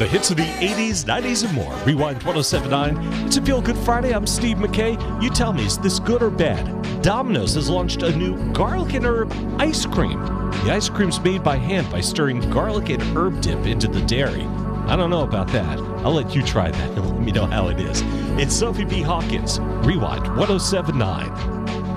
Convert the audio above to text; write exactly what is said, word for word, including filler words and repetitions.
The hits of the eighties, nineties, and more. Rewind ten seventy-nine. It's a Feel Good Friday. I'm Steve McKay. You tell me, is this good or bad? Domino's has launched a new garlic and herb ice cream. The ice cream's made by hand by stirring garlic and herb dip into the dairy. I don't know about that. I'll let you try that and let me know how it is. It's Sophie B. Hawkins. Rewind ten seventy-nine.